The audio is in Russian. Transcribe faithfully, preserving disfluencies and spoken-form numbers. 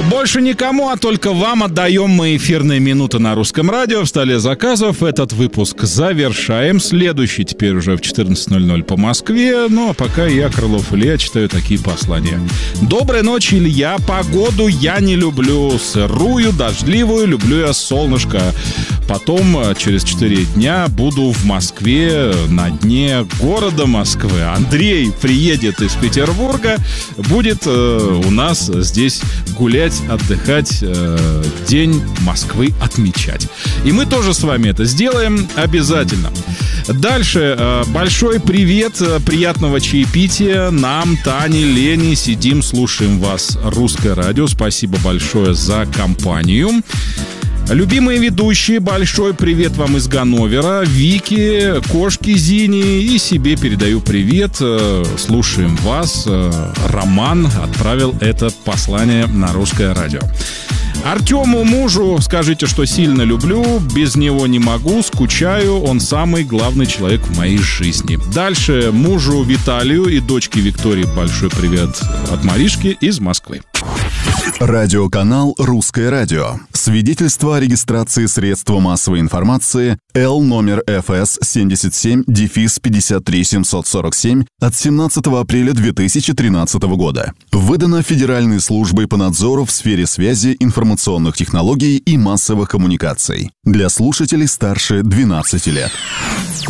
Больше никому, а только вам отдаем мы эфирные минуты на Русском радио. В столе заказов этот выпуск завершаем. Следующий теперь уже в четырнадцать ноль ноль по Москве. Ну, а пока я, Крылов Илья, читаю такие послания. Доброй ночи, Илья. Погоду я не люблю. Сырую, дождливую, люблю я солнышко. Потом через четыре дня буду в Москве, на дне города Москвы. Андрей приедет из Петербурга, будет э, у нас здесь гулять, отдыхать, э, День Москвы отмечать. И мы тоже с вами это сделаем обязательно. Дальше э, большой привет, э, приятного чаепития нам, Тане, Лене. Сидим, слушаем вас, Русское радио. Спасибо большое за компанию. Любимые ведущие, большой привет вам из Ганновера. Вике, кошке Зине и себе передаю привет. Слушаем вас. Роман отправил это послание на Русское радио. Артему, мужу, скажите, что сильно люблю, без него не могу, скучаю, он самый главный человек в моей жизни. Дальше мужу Виталию и дочке Виктории большой привет от Маришки из Москвы. Радиоканал «Русское радио». Свидетельство о регистрации средства массовой информации Л номер эф эс семьдесят семь пятьдесят три семьсот сорок семь от семнадцатого апреля две тысячи тринадцатого года. Выдано Федеральной службой по надзору в сфере связи, информационных технологий и массовых коммуникаций. Для слушателей старше двенадцати лет.